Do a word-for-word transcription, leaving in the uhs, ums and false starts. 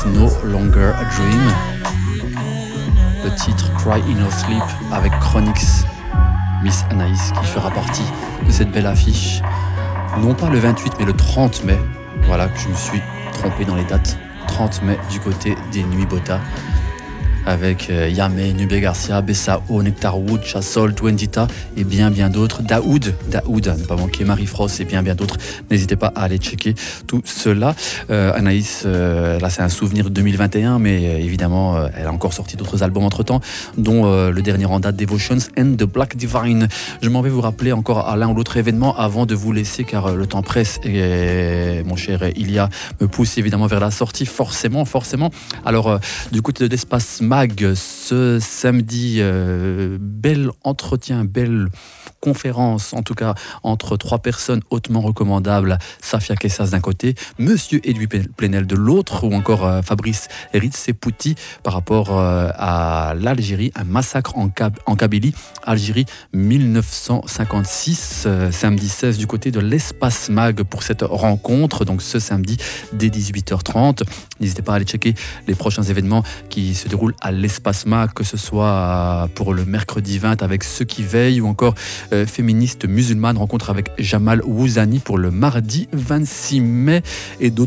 It's No Longer a Dream. Le titre Cry in Your Sleep avec Chronix, Miss Anaïs qui fera partie de cette belle affiche. Non pas le vingt-huit mais le trente mai. Voilà que je me suis trompé dans les dates. trente mai du côté des Nuits Bota. Avec euh, Yamé, Nubé Garcia, Bessao, Nectar Wood, Chassol, Twendita et bien bien d'autres. Daoud, Daoud, à ne pas manquer, Marie Frost et bien bien d'autres. N'hésitez pas à aller checker tout cela. Euh, Anaïs, euh, là c'est un souvenir de deux mille vingt et un, mais euh, évidemment euh, elle a encore sorti d'autres albums entre temps, dont euh, le dernier en date, Devotions and the Black Divine. Je m'en vais vous rappeler encore à l'un ou l'autre événement avant de vous laisser, car euh, le temps presse et euh, mon cher Ilia me pousse évidemment vers la sortie, forcément, forcément. Alors euh, du côté de l'espace Mag, ce samedi, euh, bel entretien, belle conférence, en tout cas entre trois personnes hautement recommandables, Safia Kessas d'un côté, Monsieur Edoui Plenel de l'autre, ou encore euh, Fabrice Rizepouti par rapport euh, à l'Algérie, un massacre en, Kab- en Kabylie, Algérie mille neuf cent cinquante-six, euh, samedi seize du côté de l'Espace Mag pour cette rencontre, donc ce samedi dès dix-huit heures trente. N'hésitez pas à aller checker les prochains événements qui se déroulent à l'Espace Mag, que ce soit pour le mercredi vingt avec Ceux qui veillent, ou encore euh, féministe musulmane, rencontre avec Jamal Wouzani pour le mardi vingt-six mai, et d'autres